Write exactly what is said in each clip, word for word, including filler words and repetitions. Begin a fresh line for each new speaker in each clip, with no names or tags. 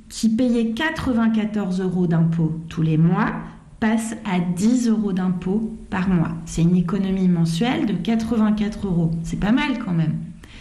qui payait quatre-vingt-quatorze euros d'impôts tous les mois passe à dix euros d'impôts par mois. C'est une économie mensuelle de quatre-vingt-quatre euros. C'est pas mal quand même.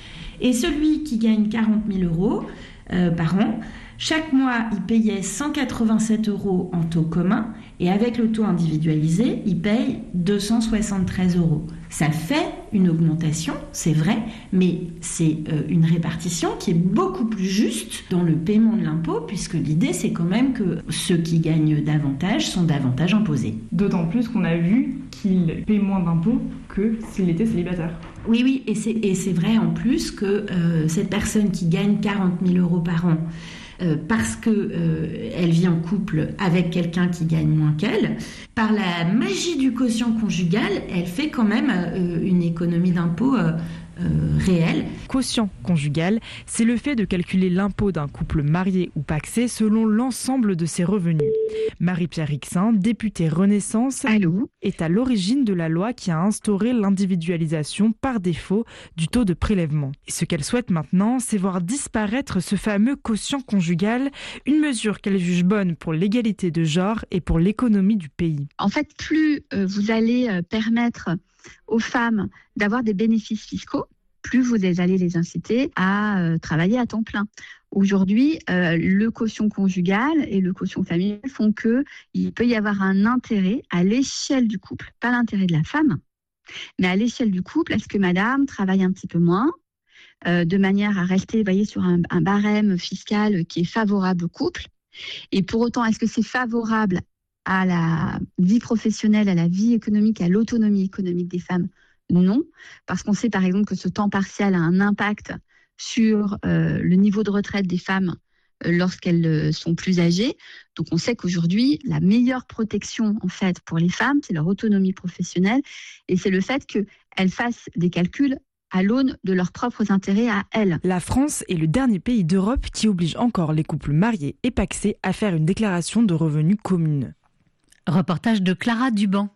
Et celui qui gagne quarante mille euros euh, par an, chaque mois, il payait cent quatre-vingt-sept euros en taux commun et avec le taux individualisé, il paye deux cent soixante-treize euros. Ça fait une augmentation, c'est vrai, mais c'est euh, une répartition qui est beaucoup plus juste dans le paiement de l'impôt, puisque l'idée, c'est quand même que ceux qui gagnent davantage sont davantage imposés.
D'autant plus qu'on a vu qu'ils paient moins d'impôts que s'ils étaient célibataires.
Oui, oui, et c'est, et c'est vrai en plus que euh, cette personne qui gagne quarante mille euros par an, Euh, parce qu'elle euh, vit en couple avec quelqu'un qui gagne moins qu'elle, par la magie du quotient conjugal, elle fait quand même euh, une économie d'impôt euh, euh, réelle.
Quotient conjugal, c'est le fait de calculer l'impôt d'un couple marié ou pacsé selon l'ensemble de ses revenus. Marie-Pierre Rixin, députée Renaissance,
Allô
est à l'origine de la loi qui a instauré l'individualisation par défaut du taux de prélèvement. Et ce qu'elle souhaite maintenant, c'est voir disparaître ce fameux quotient conjugal, une mesure qu'elle juge bonne pour l'égalité de genre et pour l'économie du pays.
En fait, plus euh, vous allez euh, permettre aux femmes d'avoir des bénéfices fiscaux, plus vous allez les inciter à euh, travailler à temps plein. Aujourd'hui, euh, le quotient conjugal et le quotient familial font qu'il peut y avoir un intérêt à l'échelle du couple, pas l'intérêt de la femme, mais à l'échelle du couple, est-ce que madame travaille un petit peu moins, euh, de manière à rester, vous voyez, sur un, un barème fiscal qui est favorable au couple, et pour autant, est-ce que c'est favorable à la vie professionnelle, à la vie économique, à l'autonomie économique des femmes? Non, parce qu'on sait par exemple que ce temps partiel a un impact sur euh, le niveau de retraite des femmes euh, lorsqu'elles euh, sont plus âgées. Donc on sait qu'aujourd'hui, la meilleure protection en fait pour les femmes, c'est leur autonomie professionnelle et c'est le fait qu'elles fassent des calculs à l'aune de leurs propres intérêts à elles.
La France est le dernier pays d'Europe qui oblige encore les couples mariés et pacsés à faire une déclaration de revenus commune.
Reportage de Clara Duban.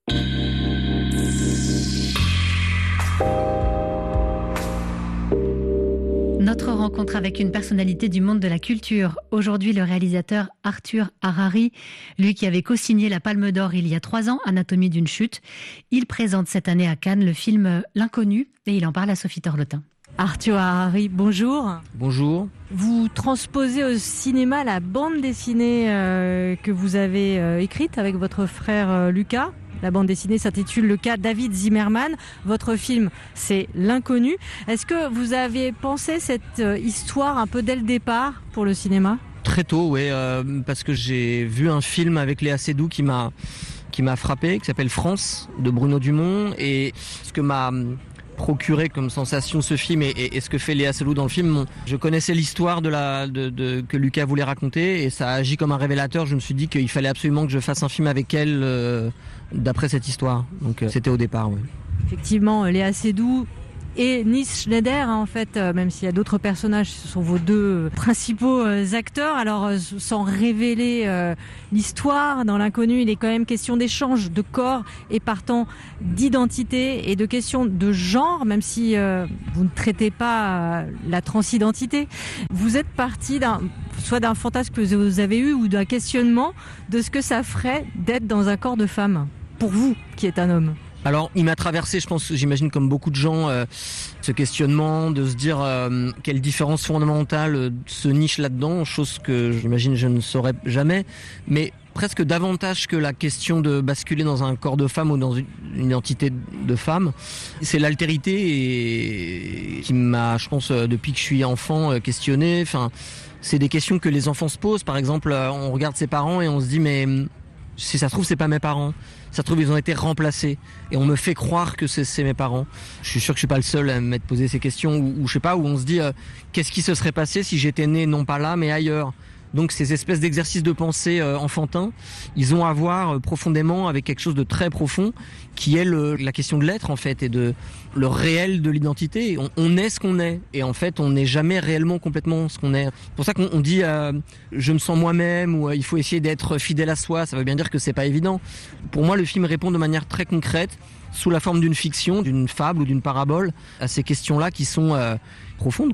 Notre rencontre avec une personnalité du monde de la culture. Aujourd'hui, le réalisateur Arthur Harari, lui qui avait co-signé la Palme d'Or il y a trois ans, Anatomie d'une chute. Il présente cette année à Cannes le film L'Inconnu et il en parle à Sophie Torlotin. Arthur Harari, bonjour.
Bonjour.
Vous transposez au cinéma la bande dessinée euh, que vous avez euh, écrite avec votre frère euh, Lucas. La bande dessinée s'intitule Le cas David Zimmerman. Votre film, c'est L'Inconnu. Est-ce que vous avez pensé cette euh, histoire un peu dès le départ pour le cinéma ?
Très tôt, oui, euh, parce que j'ai vu un film avec Léa Seydoux qui m'a, qui m'a frappé, qui s'appelle France, de Bruno Dumont. Et ce que m'a procuré comme sensation ce film et, et, et ce que fait Léa Seydoux dans le film, bon, je connaissais l'histoire de la, de, de, que Lucas voulait raconter et ça a agi comme un révélateur. Je me suis dit qu'il fallait absolument que je fasse un film avec elle euh, d'après cette histoire. Donc euh, c'était au départ, oui.
Effectivement, Léa Seydoux et Nis Schneider, hein, en fait, euh, même s'il y a d'autres personnages, ce sont vos deux principaux euh, acteurs. Alors, euh, sans révéler euh, l'histoire, dans L'Inconnu, il est quand même question d'échange de corps et partant d'identité et de questions de genre, même si euh, vous ne traitez pas euh, la transidentité. Vous êtes parti d'un, soit d'un fantasme que vous avez eu ou d'un questionnement de ce que ça ferait d'être dans un corps de femme, pour vous, qui êtes un homme.
Alors, il m'a traversé, je pense, j'imagine comme beaucoup de gens, euh, ce questionnement de se dire euh, quelle différence fondamentale euh, se niche là-dedans, chose que j'imagine je ne saurais jamais, mais presque davantage que la question de basculer dans un corps de femme ou dans une identité de femme. C'est l'altérité et qui m'a, je pense, depuis que je suis enfant, questionné. Enfin, c'est des questions que les enfants se posent. Par exemple, on regarde ses parents et on se dit mais si ça se trouve c'est pas mes parents. Ça se trouve, ils ont été remplacés. Et on me fait croire que c'est, c'est mes parents. Je suis sûr que je suis pas le seul à m'être posé ces questions. Ou, ou je sais pas, où on se dit, euh, qu'est-ce qui se serait passé si j'étais né non pas là, mais ailleurs. Donc ces espèces d'exercices de pensée euh, enfantins, ils ont à voir euh, profondément avec quelque chose de très profond, qui est le, la question de l'être en fait, et de le réel de l'identité. On, on est ce qu'on est, et en fait on n'est jamais réellement complètement ce qu'on est. C'est pour ça qu'on on dit euh, je me sens moi-même, ou euh, il faut essayer d'être fidèle à soi. Ça veut bien dire que c'est pas évident. Pour moi, le film répond de manière très concrète, sous la forme d'une fiction, d'une fable ou d'une parabole, à ces questions-là qui sont euh, profondes, quoi.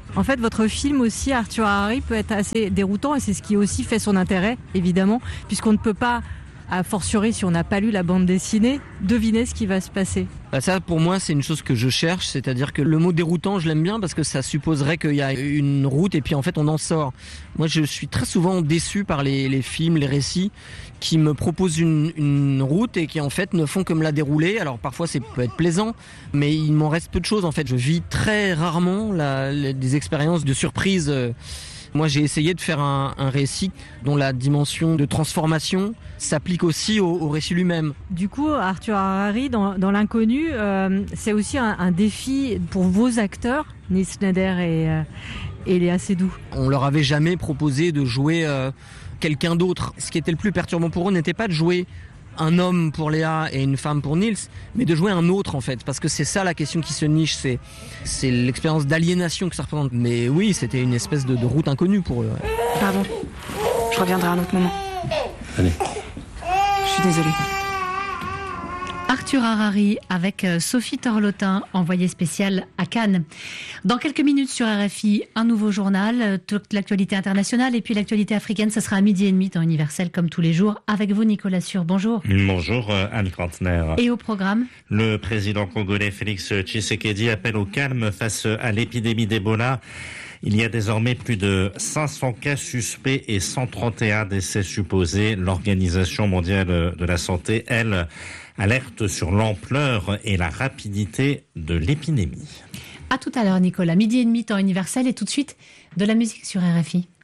En fait, votre film aussi, Arthur Harari, peut être assez déroutant et c'est ce qui aussi fait son intérêt, évidemment, puisqu'on ne peut pas, a fortiori si on n'a pas lu la bande dessinée, deviner ce qui va se passer.
Bah ça, pour moi, c'est une chose que je cherche, c'est-à-dire que le mot déroutant, je l'aime bien parce que ça supposerait qu'il y a une route et puis en fait on en sort. Moi, je suis très souvent déçu par les, les films, les récits qui me proposent une, une route et qui en fait ne font que me la dérouler. Alors parfois, ça peut être plaisant, mais il m'en reste peu de choses. En fait, je vis très rarement la, la, des expériences de surprise. Moi, j'ai essayé de faire un, un récit dont la dimension de transformation s'applique aussi au, au récit lui-même.
Du coup, Arthur Harari, dans, dans l'inconnu, euh, c'est aussi un, un défi pour vos acteurs, Nils Schneider et, euh, et Léa Seydoux.
On leur avait jamais proposé de jouer euh, quelqu'un d'autre. Ce qui était le plus perturbant pour eux n'était pas de jouer un homme pour Léa et une femme pour Nils, mais de jouer un autre en fait, parce que c'est ça la question qui se niche, c'est, c'est l'expérience d'aliénation que ça représente. Mais oui, c'était une espèce de, de route inconnue pour eux. Ouais.
Pardon, je reviendrai à un autre moment.
Allez.
Je suis désolée.
Arthur Harari avec Sophie Torlotin, envoyée spéciale à Cannes. Dans quelques minutes sur R F I, un nouveau journal, toute l'actualité internationale et puis l'actualité africaine, ça sera à midi et demi, temps universel comme tous les jours. Avec vous, Nicolas Sûr, bonjour.
Bonjour, Anne Kantner.
Et au programme,
le président congolais Félix Tshisekedi appelle au calme face à l'épidémie d'Ebola. Il y a désormais plus de cinq cents cas suspects et cent trente et un décès supposés. L'Organisation mondiale de la santé, elle, alerte sur l'ampleur et la rapidité de l'épidémie.
à tout à l'heure Nicolas, midi et demi, temps universel et tout de suite de la musique sur R F I.